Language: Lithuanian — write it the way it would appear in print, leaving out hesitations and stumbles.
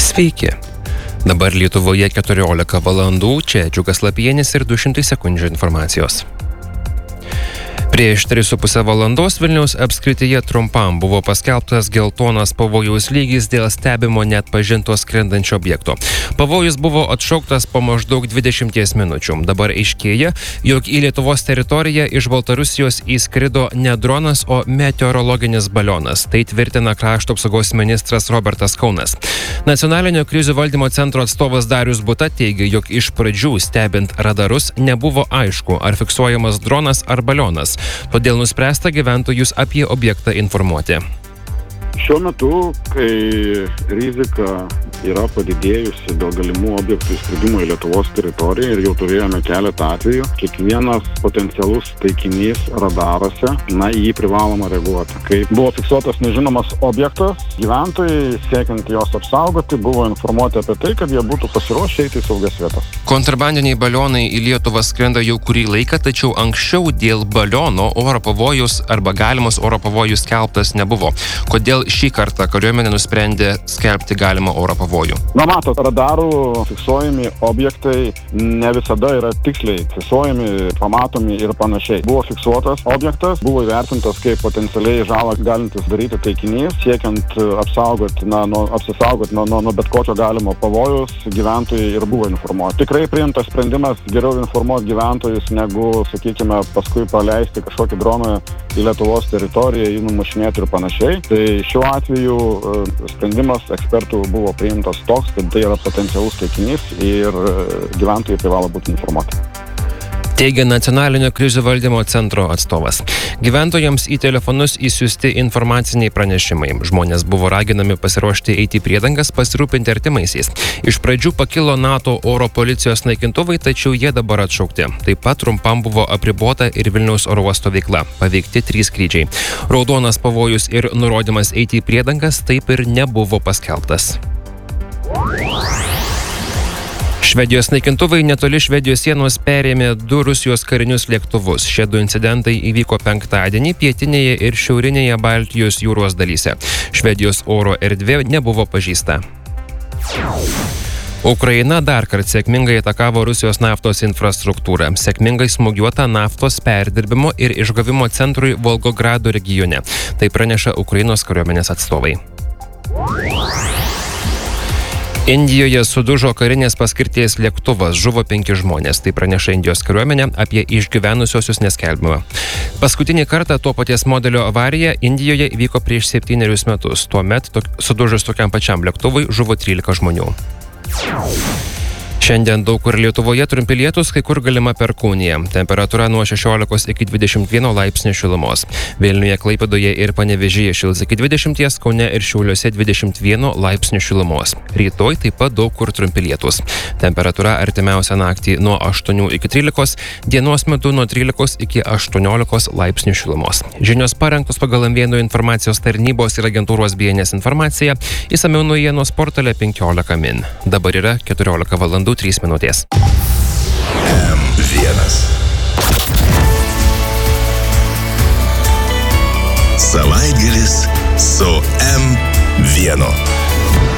Sveiki. Dabar Lietuvoje 14 valandų, čia Džiugas Lapienis ir 200 sekundžių informacijos. Prieš 3,5 valandos Vilniaus apskrityje trumpam buvo paskelbtas geltonas pavojaus lygis dėl stebimo neatpažinto skrendančio objekto. Pavojus buvo atšauktas po maždaug 20 minučių. Dabar aiškėja, jog į Lietuvos teritoriją iš Baltarusijos įskrido ne dronas, o meteorologinis balionas. Tai tvirtina krašto apsaugos ministras Robertas Kaunas. Nacionalinio krizių valdymo centro atstovas Darius Buta teigia, jog iš pradžių stebint radarus nebuvo aišku, ar fiksuojamas dronas ar balionas. Todėl nuspręsta gyventojus apie objektą informuoti. Šiuo metu, kai rizika yra padidėjusi dėl galimų objektų įskridimo į Lietuvos teritoriją ir jau turėjome keletą atvejų, kiekvienas potencialus taikinys radaruose, į jį privaloma reaguoti. Kai buvo fiksuotas nežinomas objektas, gyventojai, siekiant jos apsaugoti, buvo informuoti apie tai, kad jie būtų pasiruošę eiti į saugias vietas. Kontrabandiniai balionai į Lietuvą skrenda jau kurį laiką, tačiau anksčiau dėl baliono oro pavojus arba galimas oro pavojus skelbtas nebuvo. Kodėl šį kartą kariuomenė nusprendė skelbti galimą oro pavojų? Matot, radarų fiksuojami objektai ne visada yra tiksliai fiksuojami, pamatomi ir panašiai. Buvo fiksuotas objektas, buvo įvertintas kaip potencialiai žalą galintis daryti taikinys, siekiant apsisaugoti nuo bet kokio galimo pavojaus, gyventojai ir buvo informuoti. Tikrai priimtas sprendimas geriau informuoti gyventojus, negu, sakykime, paskui paleisti kažkokį droną į Lietuvos teritoriją, jį numušinėti ir panašiai. Tai šiuo atveju sprendimas ekspertų buvo priimtas toks, kad tai yra potencialus taikinys ir gyventojai privalo būti informuoti. Teigia Nacionalinio krizių valdymo centro atstovas. Gyventojams į telefonus įsiųsti informaciniai pranešimai. Žmonės buvo raginami pasiruošti eiti į priedangas, pasirūpinti artimaisiais. Iš pradžių pakilo NATO oro policijos naikintuvai, tačiau jie dabar atšaukti. Taip pat trumpam buvo apribota ir Vilniaus oro uosto veikla. Paveikti 3 skrydžiai. Raudonas pavojus ir nurodymas eiti į priedangas taip ir nebuvo paskelbtas. Švedijos naikintuvai netoli Švedijos sienos perėmė 2 Rusijos karinius lėktuvus. Šie 2 incidentai įvyko penktadienį pietinėje ir šiaurinėje Baltijos jūros dalyse. Švedijos oro erdvė nebuvo pažeista. Ukraina dar kartą sėkmingai atakavo Rusijos naftos infrastruktūrą. Sėkmingai smūgiuota naftos perdirbimo ir išgavimo centrui Volgogrado regione. Tai praneša Ukrainos kariuomenės atstovai. Indijoje sudužo karinės paskirties lėktuvas, žuvo 5 žmonės. Tai praneša Indijos kariuomenė, apie išgyvenusiosius neskelbima. Paskutinį kartą to paties modelio avarija Indijoje įvyko prieš 7 metus. Tuomet sudužus tokiam pačiam lėktuvui žuvo 13 žmonių. Šiandien daug kur Lietuvoje trumpi lietūs, kai kur galima perkūnija. Temperatūra nuo 16 iki 21 laipsnių šilumos. Vilniuje, Klaipėdoje ir Panevėžyje šils iki 20, Kaune ir Šiauliuose 21 laipsnių šilumos. Rytoj taip pat daug kur trumpi lietūs. Temperatūra artimiausią naktį nuo 8 iki 13, dienos metu nuo 13 iki 18 laipsnių šilumos. Žinios parengtos pagal M1 informacijos tarnybos ir agentūros BNS informaciją. Išsamiau naujienos portale 15 min. Dabar yra 14 valandų 3 minutės. M1. Savaitgalis su M1.